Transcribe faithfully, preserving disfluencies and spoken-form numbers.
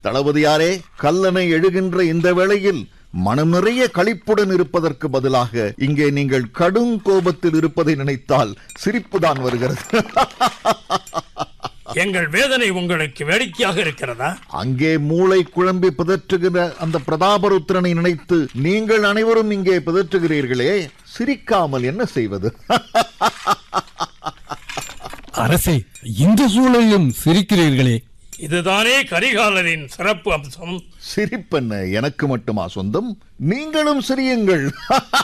தளபதியாரே, கல்லணை எழுகின்ற இந்த வேளையில் மனம் நிறைய களிப்புடன் இருப்பதற்கு பதிலாக இங்கே நீங்கள் கடும் கோபத்தில் இருப்பதை நினைத்தால் சிரிப்புதான் வருகிறது. எங்கள் வேதனை உங்களுக்கு வேடிக்கையாக இருக்கிறதா? அங்கே மூளை குழம்பி பிதற்றுகிற அந்த பிரதாபருத்திரனை நினைத்து நீங்கள் அனைவரும் இங்கே பிதற்றுகிறீர்களே, சிரிக்காமல் என்ன செய்வது? அரசே, இந்த சூழலிலும் சிரிக்கிறீர்களே, இதுதானே கரிகாலரின் சிறப்பு அம்சம். சிரிப்பென்ன எனக்கு மட்டுமா சொந்தம்? நீங்களும் சிரியுங்கள்.